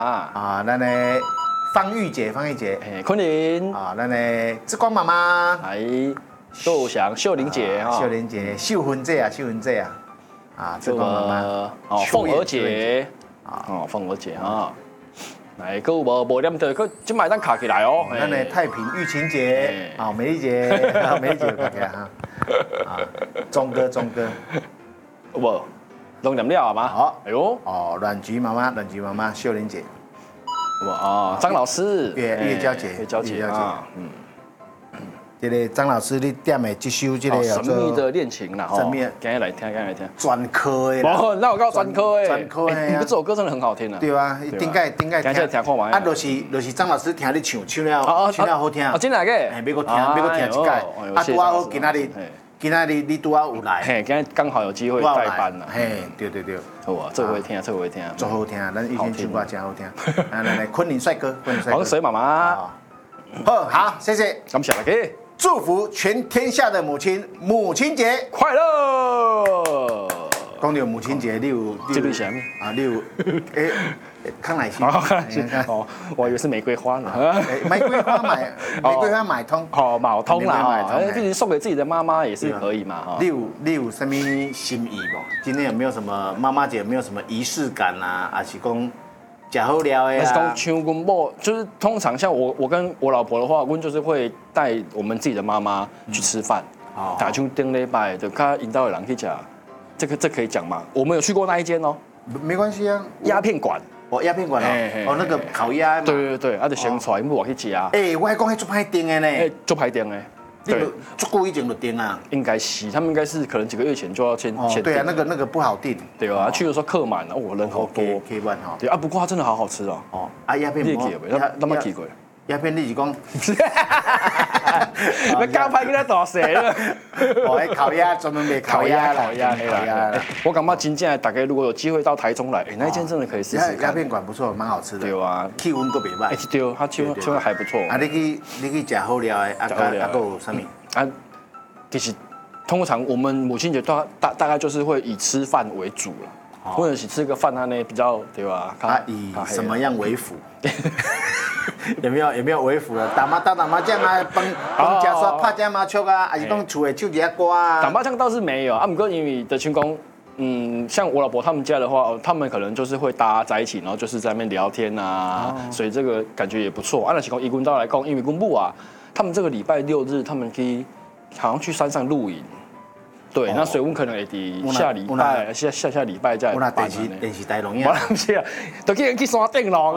咱的方玉姐， 昆凌咱的志光妈妈， 窦翔、秀玲姐秀玲姐，秀芬姐，志光妈妈， 凤娥姐，凤娥姐来，各有无念的，今摆咱卡起来哦。 咱的太平玉琴姐，美丽姐，卡起来哈。钟哥， 有无？拢念了吗？ 好，哎呦，软菊妈妈，秀玲姐， 张老师， 月娇姐，这个张老师你点的这首这个神秘的恋情啦， 神秘， 今日来听。 专科的， 那有够专科的， 专科的， 这首歌真的很好听啊。 对啊，顶盖听看嘛。就是张老师听你唱了好听。 真的个？ 要搁听一届。拄好今仔日你拄好有来。 今日刚好有机会代班啦。 对。 好啊，这会听， 足好听，咱以前唱歌真好听。来，昆凌帅哥， 黄水妈妈。 好，谢谢， 感谢大家。 祝福全天下的母亲，母亲节快乐！ 讲到母亲节，你有这对什么？ 你有康乃馨我以为是玫瑰花呢。 玫瑰花买通。 买通啦，自己送给自己的妈妈也是可以嘛。 你有什么心意不？今天有没有什么妈妈节？有没有什么仪式感啊？还是讲？假好料的还是讲像阮某，就是通常像我跟我老婆的话，我就是会带我们自己的妈妈去吃饭，打像顶礼拜就跟引导的人去吃，这可以讲吗？我们有去过那一间哦， 没关系啊， 鸦片馆。 鸦片馆那个烤鸭嘛。 对，就先出来，我去吃啊。 我还讲迄做歹订的呢。 做歹订的。 对，足久以前就订啊。 应该是，他们应该是可能几个月前就要先订。 对啊，那个不好订。 对啊，去的时候客满了，人好多。 K 版哈。 对啊，不过它真的好好吃哦。 鸦片你记得那么去过？ 鸦片你是讲？ 要交派给他大细了。 烤鸭专门卖烤鸭。 我感觉真正大家如果有机会到台中来，那一间真的可以试试看。 鸦片馆不错，蛮好吃的。 对啊， 气温够袂歹。 对，它气温还不错。 你去吃好料的，还有什么？ 其实通常我们母亲节大概就是会以吃饭为主了，或者是吃个饭那比较对吧？ 以什么样为辅？有没有为辅的？打麻将啊，帮家说拍家麻将啊，还是讲厝的唱一下歌啊？ 打麻将倒是没有，不过因为的群工，像我老婆他们家的话，他们可能就是会大家在一起，然后就是在那边聊天啊，所以这个感觉也不错。那情况以公道来讲，因为公布啊，他们这个礼拜6日他们可以好像去山上露营。对，那所以我们可能会伫下礼拜、下礼拜再办呢。 电视台录影。 我唔是啊，都叫人去山顶咯。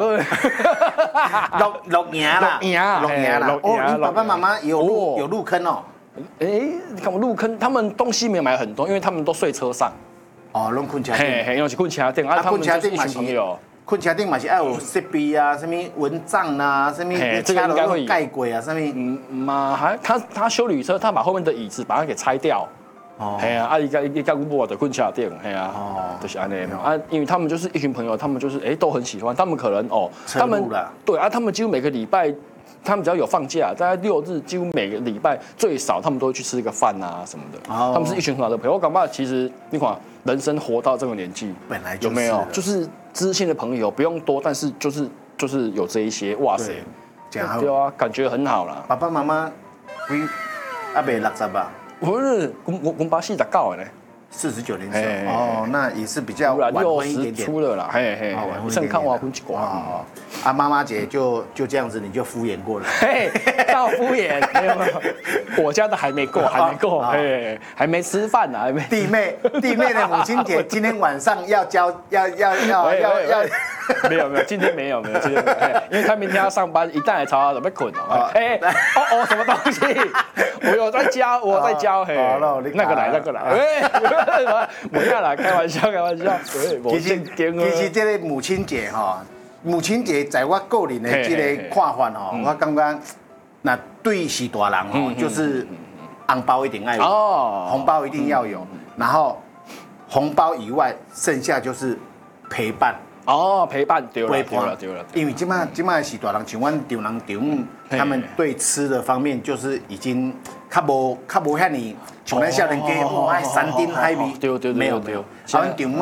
录影啦。你爸爸妈妈有入坑哦。 你看我入坑，他们东西没有买很多，因为他们都睡车上。 拢困车顶。 因为是困车顶，他们就是一群朋友。 困车顶嘛是要有设备啊，什么蚊帐啊，什么这个应该会盖过啊，什么。 他修旅车，他把后面的椅子把它给拆掉。伊甲阮某就困车顶，就是安尼因为他们就是一群朋友，他们就是都很喜欢，他们可能他们对他们几乎每个礼拜，他们只要有放假，大概6日，几乎每个礼拜最少他们都会去吃个饭啊什么的。他们是一群很好的朋友。我感觉其实你看，人生活到这个年纪， 本来有没有就是知心的朋友不用多，但是就是有这一些，哇塞，对啊，感觉很好啦。 爸爸妈妈未60吧？ 不是，我爸49的呢 ，49年生那也是比较晚婚一点点。 出了啦，先看晚婚一寡。 妈妈节就这样子，你就敷衍过了。 到敷衍没有，我家的还没过，还没吃饭呢，还没。 弟妹的母亲节今天晚上要没有，今天没有，因为他明天要上班，一旦来吵他准备困了。什么东西？我在教，那个来，不要啦，开玩笑。 其实这个母亲节母亲节在我个人的这个看法我感觉那对是大人就是红包一定要有，红包一定要有，然后红包以外，剩下就是陪伴。 陪伴对了。 因为今麦是大人，像阮丈人丈母，他们对吃的方面就是已经较无遐尼像咱少年家爱山珍海味， 对， 没有。阮丈母